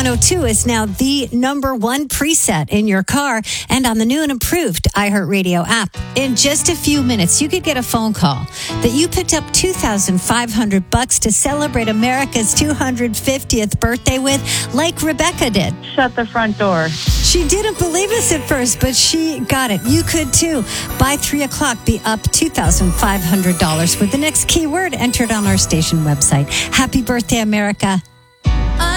102 is now the number one preset in your car and on the new and improved iHeartRadio app. In just a few minutes, you could get a phone call that you picked up $2,500 to celebrate America's 250th birthday with, like Rebecca did. Shut the front door. She didn't believe us at first, but she got it. You could too. By 3 o'clock, be up $2,500 with the next keyword entered on our station website. Happy birthday, America.